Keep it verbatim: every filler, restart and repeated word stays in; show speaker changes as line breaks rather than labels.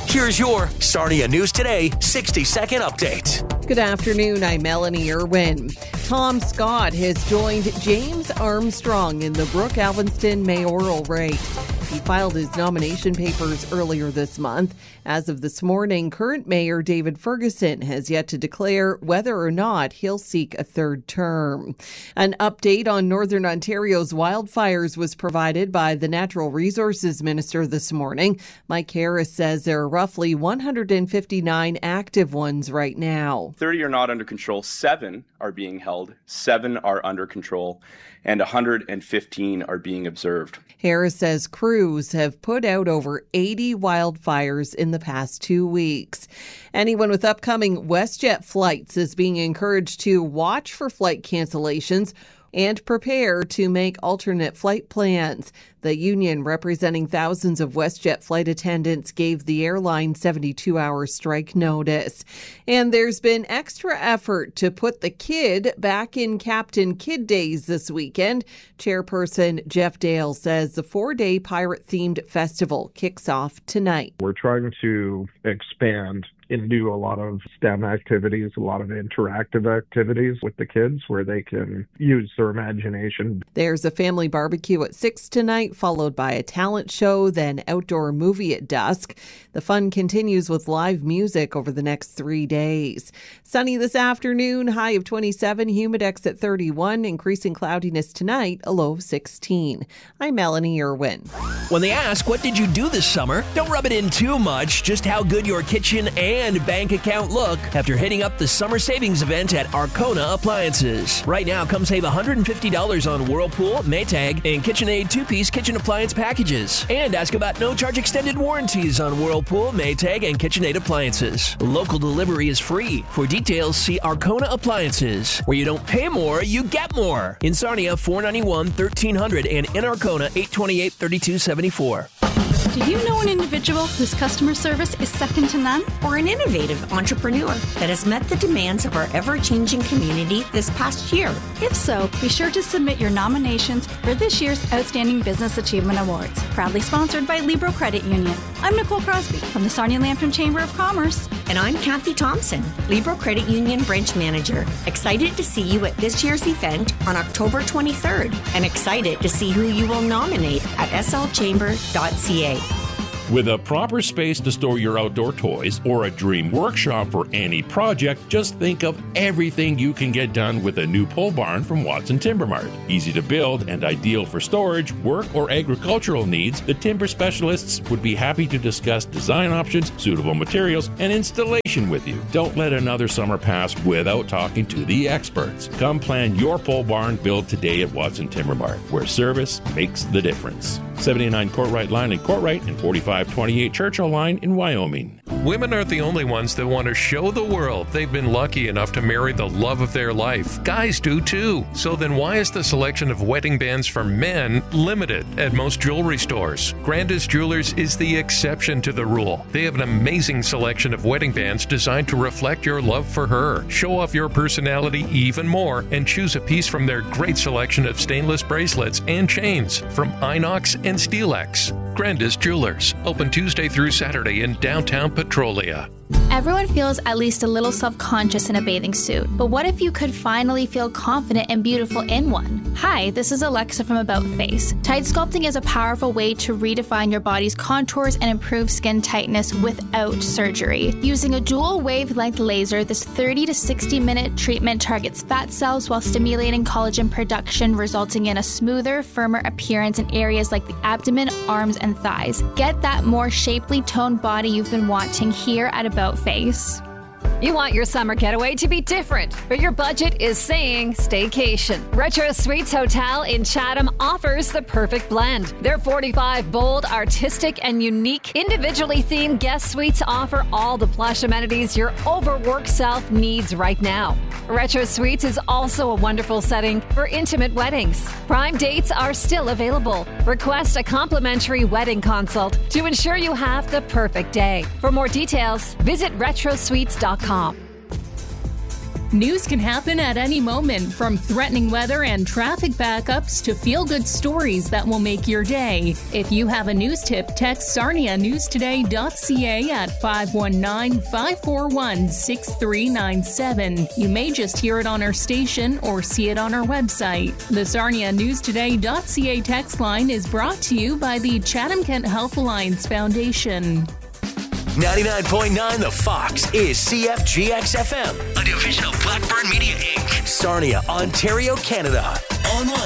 Here's your Sarnia News Today sixty second update.
Good afternoon, I'm Melanie Irwin. Tom Scott has joined James Armstrong in the Brooke Alvinston mayoral race. He filed his nomination papers earlier this month. As of this morning, current Mayor David Ferguson has yet to declare whether or not he'll seek a third term. An update on Northern Ontario's wildfires was provided by the Natural Resources Minister this morning. Mike Harris says there are roughly one hundred fifty-nine active ones right now.
thirty are not under control, seven are being held, seven are under control, and one hundred fifteen are being observed.
Harris says crews have put out over eighty wildfires in the past two weeks. Anyone with upcoming WestJet flights is being encouraged to watch for flight cancellations and prepare to make alternate flight plans. The union representing thousands of WestJet flight attendants gave the airline seventy-two hour strike notice. And there's been extra effort to put the kid back in Captain Kidd days this weekend. Chairperson Jeff Dale says the four-day pirate-themed festival kicks off tonight.
We're trying to expand and do a lot of STEM activities, a lot of interactive activities with the kids where they can use their imagination.
There's a family barbecue at six tonight, followed by a talent show, then outdoor movie at dusk. The fun continues with live music over the next three days. Sunny this afternoon, high of twenty-seven, humidex at thirty-one, increasing cloudiness tonight, a low of sixteen. I'm Melanie Irwin.
When they ask, what did you do this summer? Don't rub it in too much, just how good your kitchen and bank account look after hitting up the summer savings event at Arcona Appliances. Right now, come save one hundred fifty dollars on Whirlpool, Maytag, and KitchenAid two-piece kitchen appliance packages. And ask about no-charge extended warranties on Whirlpool, Maytag, and KitchenAid appliances. Local delivery is free. For details, see Arcona Appliances, where you don't pay more, you get more. In Sarnia, four ninety-one, thirteen hundred, and in Arcona, eight twenty-eight, thirty-two seventy-four.
Do you know an individual whose customer service is second to none?
Or an innovative entrepreneur that has met the demands of our ever-changing community this past year?
If so, be sure to submit your nominations for this year's Outstanding Business Achievement Awards, proudly sponsored by Libro Credit Union. I'm Nicole Crosby from the Sarnia-Lambton Chamber of Commerce.
And I'm Kathy Thompson, Libro Credit Union Branch Manager. Excited to see you at this year's event on October twenty-third, and excited to see who you will nominate at s l chamber dot c a.
With a proper space to store your outdoor toys or a dream workshop for any project, just think of everything you can get done with a new pole barn from Watson Timber Mart. Easy to build and ideal for storage, work, or agricultural needs, the timber specialists would be happy to discuss design options, suitable materials, and installation with you. Don't let another summer pass without talking to the experts. Come plan your pole barn build today at Watson Timber Mart, where service makes the difference. seventy-nine Courtright Line in Courtright and forty-five twenty-eight Churchill Line in Wyoming.
Women aren't the only ones that want to show the world they've been lucky enough to marry the love of their life. Guys do too. So then why is the selection of wedding bands for men limited at most jewelry stores? Grandis Jewelers is the exception to the rule. They have an amazing selection of wedding bands designed to reflect your love for her. Show off your personality even more and choose a piece from their great selection of stainless bracelets and chains from Inox and Steelex. Grandis Jewelers, open Tuesday through Saturday in downtown Petrolia.
Everyone feels at least a little self-conscious in a bathing suit, but what if you could finally feel confident and beautiful in one? Hi, this is Alexa from About Face. Tight sculpting is a powerful way to redefine your body's contours and improve skin tightness without surgery. Using a dual wavelength laser, this thirty to sixty minute treatment targets fat cells while stimulating collagen production, resulting in a smoother, firmer appearance in areas like the abdomen, arms, and thighs. Get that more shapely toned body you've been wanting here at About Face.
You want your summer getaway to be different, but your budget is saying staycation. Retro Suites Hotel in Chatham offers the perfect blend. Their forty-five bold, artistic, and unique, individually themed guest suites offer all the plush amenities your overworked self needs right now. Retro Suites is also a wonderful setting for intimate weddings. Prime dates are still available. Request a complimentary wedding consult to ensure you have the perfect day. For more details, visit retro suites dot com.
News can happen at any moment, from threatening weather and traffic backups to feel-good stories that will make your day. If you have a news tip, text sarnia news today dot c a at five one nine, five four one, six three nine seven. You may just hear it on our station or see it on our website. The sarnia news today dot c a text line is brought to you by the Chatham-Kent Health Alliance Foundation.
ninety-nine point nine The Fox is C F G X F M, a division of Blackburn Media Incorporated. Sarnia, Ontario, Canada. Online